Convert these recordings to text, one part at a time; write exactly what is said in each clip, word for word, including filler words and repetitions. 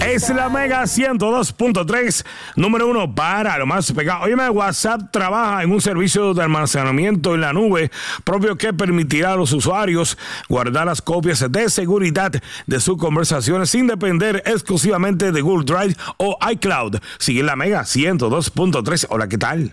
Es la Mega ciento dos punto tres, número uno para lo más pegado. Oye, WhatsApp trabaja en un servicio de almacenamiento en la nube propio que permitirá a los usuarios guardar las copias de seguridad de sus conversaciones sin depender exclusivamente de Google Drive o iCloud. Sigue la Mega ciento dos punto tres. Hola, ¿qué tal?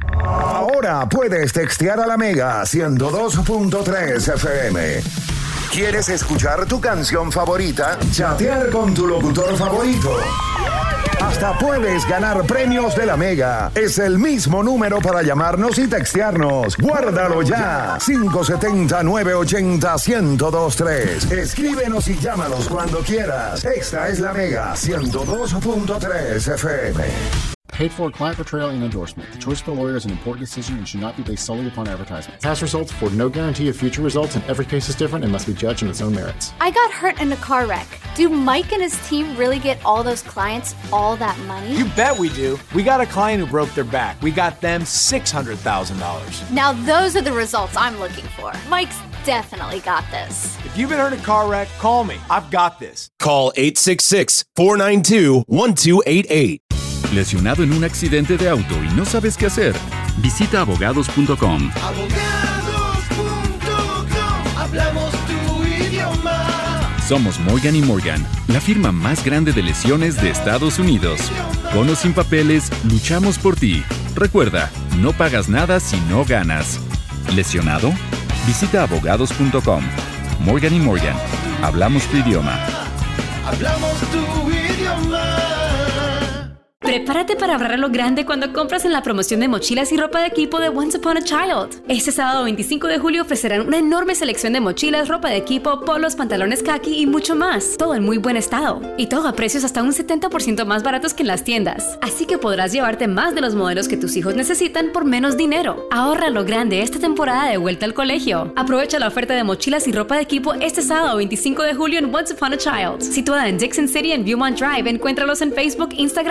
Ahora puedes textear a la Mega ciento dos punto tres F M. ¿Quieres escuchar tu canción favorita? Chatear con tu locutor favorito. Hasta puedes ganar premios de la Mega. Es el mismo número para llamarnos y textearnos. Guárdalo ya. cinco siete cero, nueve ocho cero, uno cero dos tres. Escríbenos y llámanos cuando quieras. Esta es la Mega ciento dos punto tres F M. Paid for client portrayal and endorsement. The choice of the lawyer is an important decision and should not be based solely upon advertisement. Past results afford no guarantee of future results, and every case is different and must be judged on its own merits. I got hurt in a car wreck. Do Mike and his team really get all those clients all that money? You bet we do. We got a client who broke their back. We got them six hundred thousand dollars. Now those are the results I'm looking for. Mike's definitely got this. If you've been hurt in a car wreck, call me. I've got this. Call eight six six, four nine two, one two eight eight. ¿Lesionado en un accidente de auto y no sabes qué hacer? Visita abogados punto com. abogados punto com. Hablamos tu idioma. Somos Morgan y Morgan, la firma más grande de lesiones de Estados Unidos. Con o sin papeles, luchamos por ti. Recuerda, no pagas nada si no ganas. ¿Lesionado? Visita abogados punto com. Morgan y Morgan, hablamos tu idioma. Hablamos tu idioma. Prepárate para ahorrar a lo grande cuando compras en la promoción de mochilas y ropa de equipo de Once Upon a Child. Este sábado veinticinco de julio ofrecerán una enorme selección de mochilas, ropa de equipo, polos, pantalones khaki y mucho más. Todo en muy buen estado. Y todo a precios hasta un setenta por ciento más baratos que en las tiendas. Así que podrás llevarte más de los modelos que tus hijos necesitan por menos dinero. Ahorra a lo grande esta temporada de vuelta al colegio. Aprovecha la oferta de mochilas y ropa de equipo este sábado veinticinco de julio en Once Upon a Child. Situada en Dixon City en Viewmont Drive. Encuéntralos en Facebook, Instagram